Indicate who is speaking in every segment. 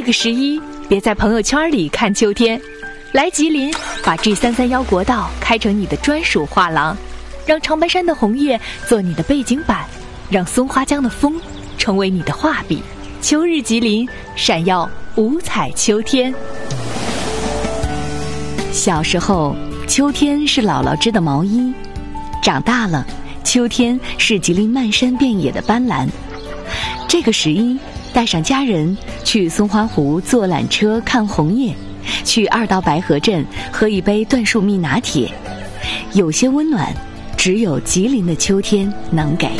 Speaker 1: 个11，别在朋友圈里看秋天，来吉林，把G331国道开成你的专属画廊，让长白山的红叶做你的背景板，让松花江的风成为你的画笔。秋日吉林，闪耀五彩秋天。
Speaker 2: 小时候，秋天是姥姥织的毛衣；长大了，秋天是吉林漫山遍野的斑斓。这个11，带上家人去松花湖坐缆车看红叶，去2道白河镇喝一杯椴树蜜拿铁。有些温暖，只有吉林的秋天能给。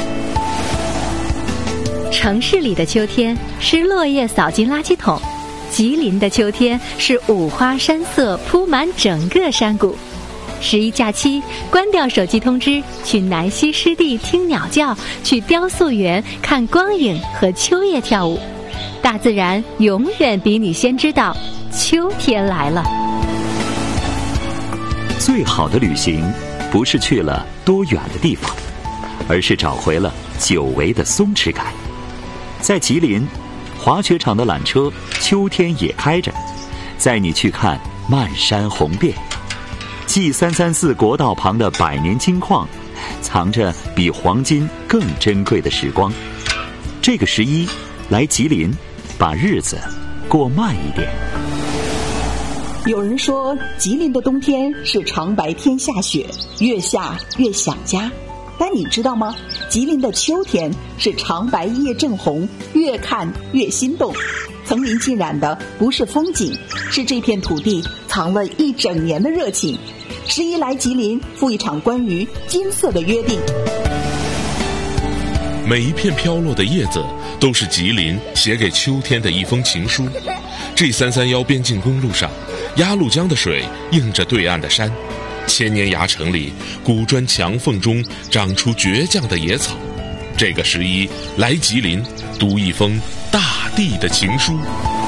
Speaker 3: 城市里的秋天是落叶扫进垃圾桶，吉林的秋天是五花山色铺满整个山谷。11假期，关掉手机通知，去南溪湿地听鸟叫，去雕塑园看光影和秋叶跳舞。大自然永远比你先知道秋天来了。
Speaker 4: 最好的旅行不是去了多远的地方，而是找回了久违的松弛感。在吉林，滑雪场的缆车秋天也开着，载你去看漫山红遍。G334国道旁的百年金矿，藏着比黄金更珍贵的时光。这个11，来吉林，把日子过慢一点。
Speaker 5: 有人说，吉林的冬天是长白天下雪，越下越想家。但你知道吗？吉林的秋天是长白夜正红，越看越心动。层林尽染的不是风景，是这片土地藏了一整年的热情。11来吉林，赴一场关于金色的约定。
Speaker 6: 每一片飘落的叶子都是吉林写给秋天的一封情书。G331边境公路上，鸭绿江的水映着对岸的山，千年崖城里，古砖墙缝中长出倔强的野草。这个11，来吉林，读一封大地的情书。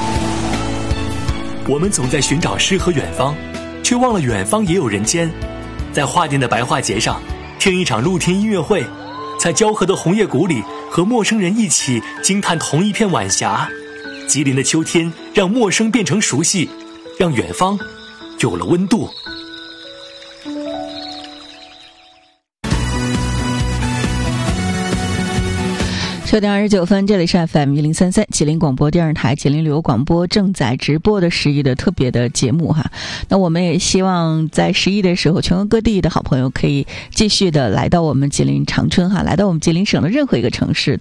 Speaker 7: 我们总在寻找诗和远方，却忘了远方也有人间。在画店的白桦节上，听一场露天音乐会，在交河的红叶谷里，和陌生人一起惊叹同一片晚霞。吉林的秋天，让陌生变成熟悉，让远方有了温度。
Speaker 8: 9点29分，这里是 FM1033 吉林广播电视台吉林旅游广播正在直播的11的特别的节目哈。那我们也希望在11的时候，全国各地的好朋友可以继续的来到我们吉林长春哈，来到我们吉林省的任何一个城市。